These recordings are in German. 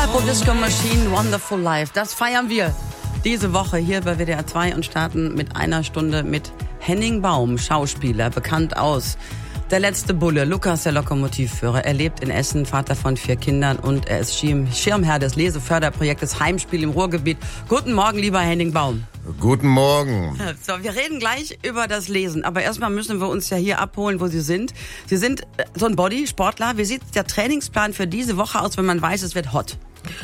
Purple Disco Machine, Wonderful Life. Das feiern wir diese Woche hier bei WDR 2 und starten mit einer Stunde mit Henning Baum, Schauspieler, bekannt aus Der letzte Bulle, Lukas, der Lokomotivführer. Er lebt in Essen, Vater von 4 Kindern und er ist Schirmherr des Leseförderprojektes Heimspiel im Ruhrgebiet. Guten Morgen, lieber Henning Baum. Guten Morgen. So, wir reden gleich über das Lesen, aber erstmal müssen wir uns ja hier abholen, wo Sie sind. Sie sind so ein Bodysportler. Wie sieht der Trainingsplan für diese Woche aus, wenn man weiß, es wird hot?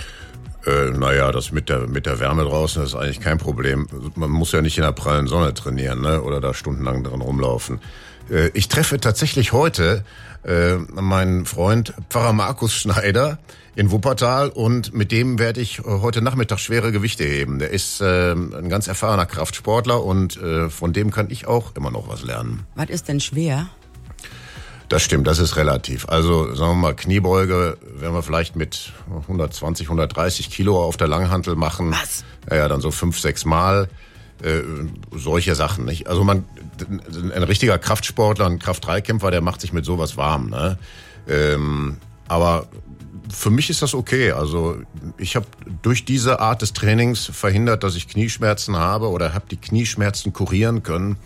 Naja, das mit der Wärme draußen ist eigentlich kein Problem. Man muss ja nicht in der prallen Sonne trainieren, ne? Oder da stundenlang drin rumlaufen. Ich treffe tatsächlich heute meinen Freund Pfarrer Markus Schneider in Wuppertal und mit dem werde ich heute Nachmittag schwere Gewichte heben. Der ist ein ganz erfahrener Kraftsportler und von dem kann ich auch immer noch was lernen. Was ist denn schwer? Das stimmt, das ist relativ. Also sagen wir mal, Kniebeuge werden wir vielleicht mit 120, 130 Kilo auf der Langhantel machen. Was? Ja, dann so 5, 6 Mal. Solche Sachen, nicht? Also ein richtiger Kraftsportler, ein Kraft-3-Kämpfer, der macht sich mit sowas warm, ne? Aber für mich ist das okay. Also ich habe durch diese Art des Trainings verhindert, dass ich Knieschmerzen habe oder habe die Knieschmerzen kurieren können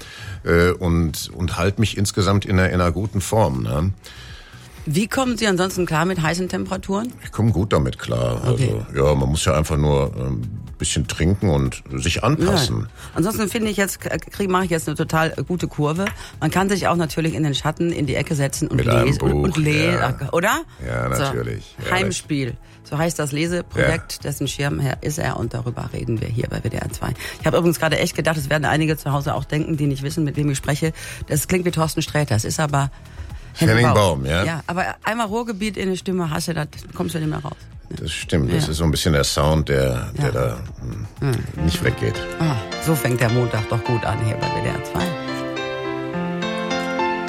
und halte mich insgesamt in einer guten Form, ne? Wie kommen Sie ansonsten klar mit heißen Temperaturen? Ich komme gut damit klar. Okay. Also ja, man muss ja einfach nur ein bisschen trinken und sich anpassen. Ja. Ansonsten finde ich mache ich jetzt eine total gute Kurve. Man kann sich auch natürlich in den Schatten in die Ecke setzen und mit einem lesen Buch, ja. Oder? Ja, natürlich. So, Heimspiel. So heißt das Leseprojekt, dessen Schirmherr ist er und darüber reden wir hier bei WDR 2. Ich habe übrigens gerade echt gedacht, es werden einige zu Hause auch denken, die nicht wissen, mit wem ich spreche. Das klingt wie Thorsten Sträter, es ist aber Henning Baum, ja. Ja, aber einmal Ruhrgebiet in der Stimme hast du, da kommst du nicht mehr raus. Das stimmt, das ist so ein bisschen der Sound, der da nicht weggeht. Ah, so fängt der Montag doch gut an hier bei WDR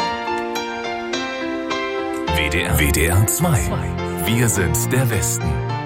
2. WDR 2. Wir sind der Westen.